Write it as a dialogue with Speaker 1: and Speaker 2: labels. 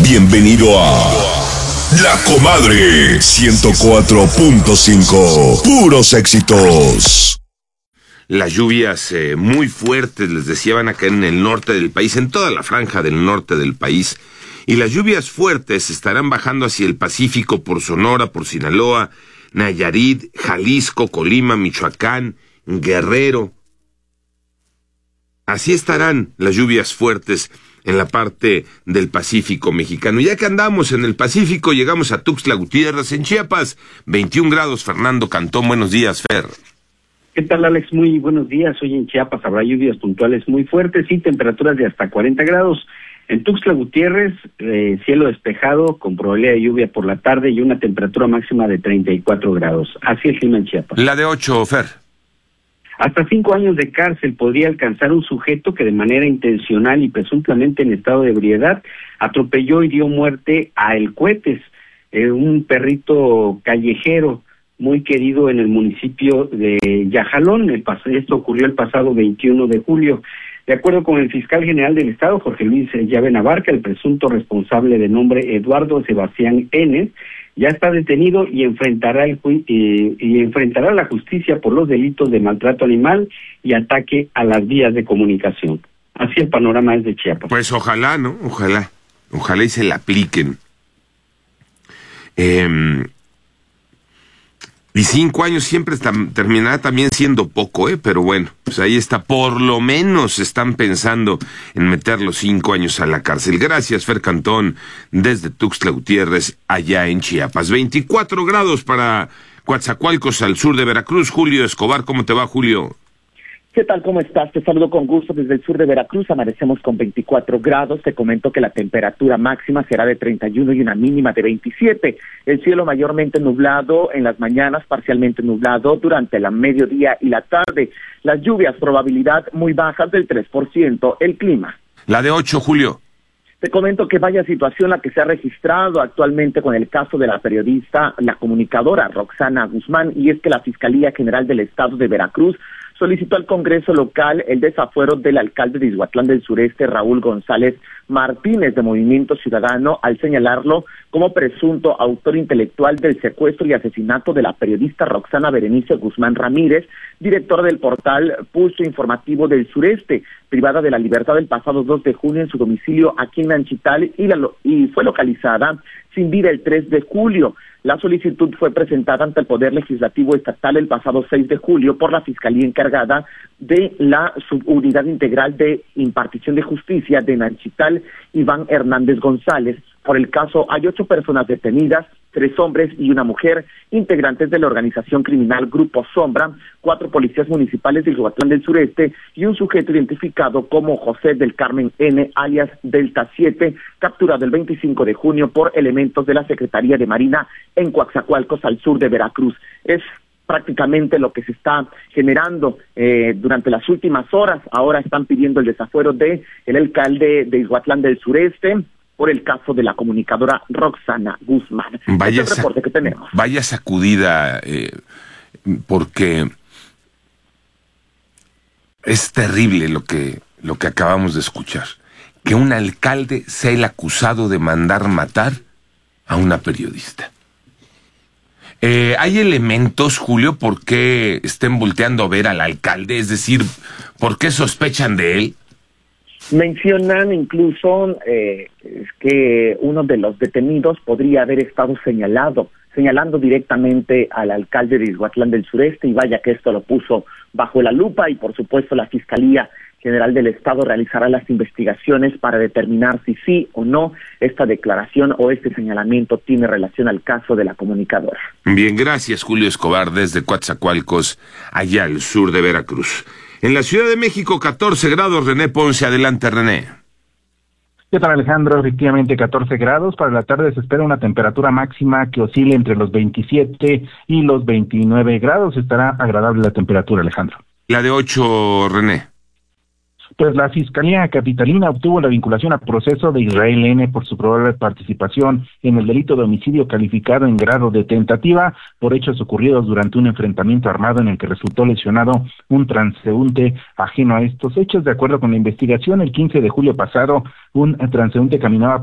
Speaker 1: Bienvenido a La Comadre 104.5. Puros éxitos.
Speaker 2: Las lluvias muy fuertes, les decía, van a caer en el norte del país, en toda la franja del norte del país. Y las lluvias fuertes estarán bajando hacia el Pacífico por Sonora, por Sinaloa, Nayarit, Jalisco, Colima, Michoacán, Guerrero. Así estarán las lluvias fuertes en la parte del Pacífico mexicano. Ya que andamos en el Pacífico, llegamos a Tuxtla Gutiérrez, en Chiapas, 21 grados. Fernando Cantón, buenos días, Fer.
Speaker 3: ¿Qué tal, Alex? Muy buenos días. Hoy en Chiapas habrá lluvias puntuales muy fuertes y temperaturas de hasta 40 grados. En Tuxtla Gutiérrez, cielo despejado, con probabilidad de lluvia por la tarde y una temperatura máxima de 34 grados. Así el clima en Chiapas.
Speaker 2: La de 8, Fer.
Speaker 3: Hasta 5 años de cárcel podría alcanzar un sujeto que de manera intencional y presuntamente en estado de ebriedad atropelló y dio muerte a El Cohetes, un perrito callejero muy querido en el municipio de Yajalón. Esto ocurrió el pasado 21 de julio. De acuerdo con el fiscal general del estado, Jorge Luis Llave Navarca, el presunto responsable de nombre Eduardo Sebastián N., ya está detenido y enfrentará la justicia por los delitos de maltrato animal y ataque a las vías de comunicación. Así el panorama es de Chiapas.
Speaker 2: Pues ojalá, ¿no? Ojalá y se la apliquen. Y 5 años siempre terminará también siendo poco, pero bueno, pues ahí está. Por lo menos están pensando en meter los 5 años a la cárcel. Gracias, Fer Cantón, desde Tuxtla Gutiérrez, allá en Chiapas. 24 grados para Coatzacoalcos, al sur de Veracruz. Julio Escobar, ¿cómo te va, Julio?
Speaker 4: ¿Qué tal? ¿Cómo estás? Te saludo con gusto desde el sur de Veracruz. Amanecemos con 24 grados. Te comento que la temperatura máxima será de 31 y una mínima de 27. El cielo mayormente nublado en las mañanas, parcialmente nublado durante la mediodía y la tarde. Las lluvias, probabilidad muy bajas del 3%. El clima.
Speaker 2: La de 8, Julio.
Speaker 4: Te comento que vaya situación la que se ha registrado actualmente con el caso de la periodista, la comunicadora Roxana Guzmán, y es que la Fiscalía General del Estado de Veracruz solicitó al Congreso local el desafuero del alcalde de Ixhuatlán del Sureste, Raúl González Martínez, de Movimiento Ciudadano, al señalarlo como presunto autor intelectual del secuestro y asesinato de la periodista Roxana Berenice Guzmán Ramírez, directora del portal Pulso Informativo del Sureste, privada de la libertad el pasado 2 de junio en su domicilio aquí en Nanchital y fue localizada sin vida el 3 de julio. La solicitud fue presentada ante el Poder Legislativo Estatal el pasado 6 de julio por la Fiscalía encargada de la Subunidad Integral de Impartición de Justicia de Nanchital, Iván Hernández González. Por el caso hay 8 personas detenidas, 3 hombres y una mujer, integrantes de la organización criminal Grupo Sombra, 4 policías municipales de Ixhuatlán del Sureste y un sujeto identificado como José del Carmen N., alias Delta 7, capturado el 25 de junio por elementos de la Secretaría de Marina en Coatzacoalcos, al sur de Veracruz. Es prácticamente lo que se está generando durante las últimas horas. Ahora están pidiendo el desafuero del alcalde de Ixhuatlán del Sureste por el caso de la comunicadora Roxana Guzmán.
Speaker 2: Vaya,
Speaker 4: es el reporte que tenemos.
Speaker 2: Vaya sacudida, porque es terrible lo que acabamos de escuchar. Que un alcalde sea el acusado de mandar matar a una periodista. ¿Hay elementos, Julio, por qué estén volteando a ver al alcalde? Es decir, ¿por qué sospechan de él?
Speaker 4: Mencionan incluso que uno de los detenidos podría haber estado señalando directamente al alcalde de Ixhuatlán del Sureste, y vaya que esto lo puso bajo la lupa, y por supuesto la Fiscalía General del Estado realizará las investigaciones para determinar si sí o no esta declaración o este señalamiento tiene relación al caso de la comunicadora.
Speaker 2: Bien, gracias, Julio Escobar, desde Coatzacoalcos, allá al sur de Veracruz. En la Ciudad de México, 14 grados, René Ponce. Adelante, René.
Speaker 5: ¿Qué tal, Alejandro? Efectivamente, 14 grados. Para la tarde se espera una temperatura máxima que oscile entre los 27 y los 29 grados. Estará agradable la temperatura, Alejandro.
Speaker 2: La de 8, René.
Speaker 5: Pues la Fiscalía Capitalina obtuvo la vinculación a proceso de Israel N. por su probable participación en el delito de homicidio calificado en grado de tentativa por hechos ocurridos durante un enfrentamiento armado en el que resultó lesionado un transeúnte ajeno a estos hechos. De acuerdo con la investigación, el 15 de julio pasado, un transeúnte caminaba